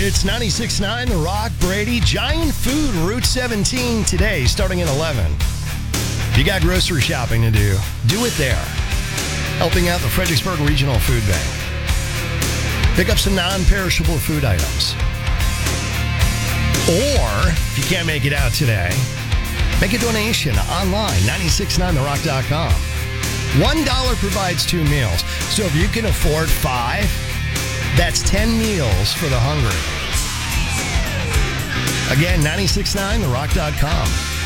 It's 96.9 The Rock, Brady, Giant Food, Route 17 today, starting at 11. If you got grocery shopping to do it there. Helping out the Fredericksburg Regional Food Bank. Pick up some non-perishable food items. Or, if you can't make it out today, make a donation online, 969therock.com. $1 provides 2 meals. So if you can afford 5, that's 10 meals for the hungry. Again, 969therock.com.